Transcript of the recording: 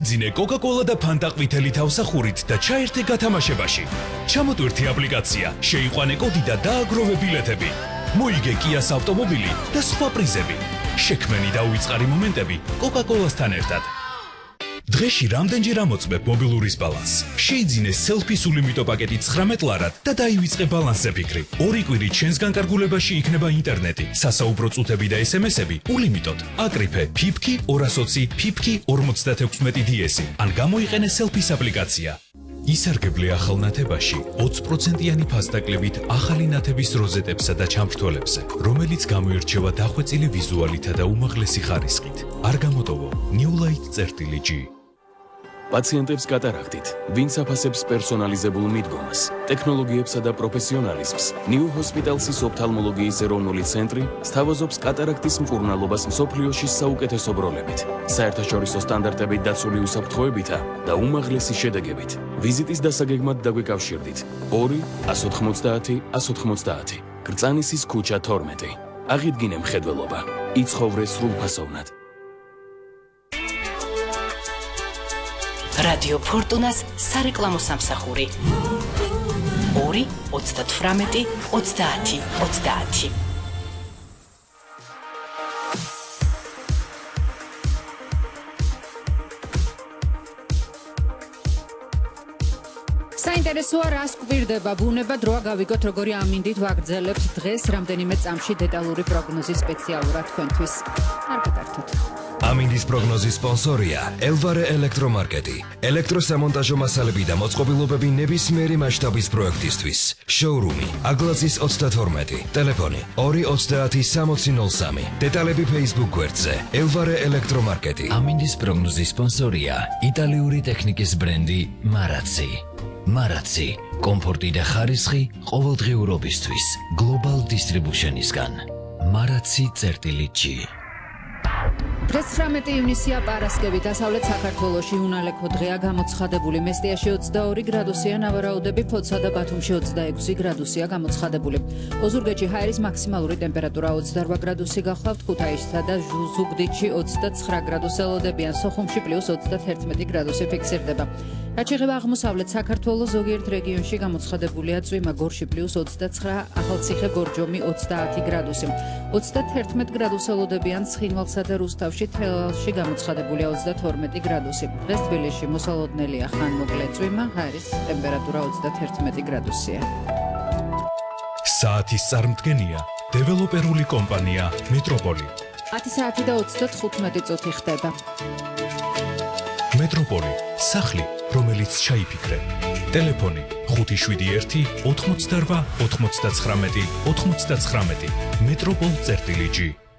ძინე Coca-Cola და Fanta ყვითელი თავსახურით და ჩაერთე გათამაშებაში. ჩამოტვირთი აპლიკაცია, შეიყვანე კოდი და დააგროვე ბილეთები. მოიგე Kia-ს ავტომობილი და სხვა პრიზები. შექმენი და უიწყარი მომენტები Coca-Cola-სთან ერთად. დღეში რამდენჯერ ამოწმებ მობილურის ბალანსს. შეიძინე selfie სულიმიტო პაკეტი 19 ლარად და დაივიწყე ბალანსზე ფიქრი. 2 კვირით ჩვენს განკარგულებაში იქნება ინტერნეტი, სასაუბრო წუთები და SMS-ები ულიმიტოდ. აკრიფე ფიფკი 220 ფიფკი 56 DS-ი. ან გამოიყენე selfie-ს აპლიკაცია. ისარგებლე ახალ ნათებაში 20%-იანი ფასდაკლებით ახალი ნათების როზეტებსა და ჩამრთველებზე, რომელიც გამოირჩევა დახვეწილი ვიზუალითა და უმაღლესი ხარისხით. არ გამოტოვო New Light-G. პაციენტებს კატარაქტით, ვინც აფასებს პერსონალიზებულ მიდგომას, ტექნოლოგიებსა და პროფესიონალიზმს, New Hospital-ის ოფთალმოლოგიის ეროვნული ცენტრი სთავაზობს კატარაქტის მკურნალობას მსოფლიოში საუკეთესო ბროლებით, საერთაშორისო სტანდარტებით დაცული უსაფრთხოებითა და უმაღლესი შედეგებით. ვიზიტის დასაგეგმად დაგვიკავშირდით 2-190-190, გრწანისის ქუჩა 12. აღიდგინე მხედველობა, იცხოვრე სრულფასოვნად. Radio Fortunas სარეკლამო სამსახური 2-98-30-30. საინტერესოა რას გვირდება ბუნება დროა გავიგოთ როგორი ამინდით ვაგრძელებთ დღეს რამდენიმე წამში დეტალური პროგნოზი სპეციალურად თქვენთვის. არ გატართოთ. ამინდის პროგნოზის სპონსორია Elvare ელექტრომარკეტი. ელექტროსამონტაჟო მასალები და მოწყობილობები ნებისმიერი მასშტაბის პროექტისთვის. შოურუმი აგლაზის 32, ტელეფონი 230-6003. დეტალები Facebook გვერდზე Elvare ელექტრომარკეტი. ამინდის პროგნოზის სპონსორია იტალიური ტექნიკის ბრენდი Marazzi. Marazzi, კომფორტი და ხარისხი ყოველდღიურობისთვის. Global Distribution-ისგან. Marazzi-G. დღეს 19 ივნისია პარასკევი დასავლეთ საქართველოში უნალექო დღეა გამოცხადებული მესტიაში 22 გრადუსია ნავარაუდები ფოთსა და ბათუმში 26 გრადუსია გამოცხადებული ოზურგეთში ჰაერის მაქსიმალური ტემპერატურა 28 გრადუსი გახლავთ ქუთაისსა და ზუგდიდში 29 გრადუსი ელოდებიან სოხუმში +31 გრადუსი ფიქსირდება რაც შეეხება აღმოსავლეთ საქართველოს ზოგიერთ რეგიონში გამოცხადებულია წვიმა გორში +29 ახალციხე გორჯომი 30 გრადუსი 31 გრადუსი ელოდებიან ცხინვალსა და რუსთავში თელავში გამოცხადებულია 32 გრადუსი. დღეს თბილისში მოსალოდნელია ხანმოკლე წვიმა, ჰაერის ტემპერატურა 31 გრადუსია. საათის წარმდგენია დეველოპერული კომპანია მეტროპოლი. 10 საათი და 35 წუთი ხდება. მეტროპოლი, სახლი, რომელიც ჩაიფიქრე. ტელეფონი 571 88 99 99. Metropol-G.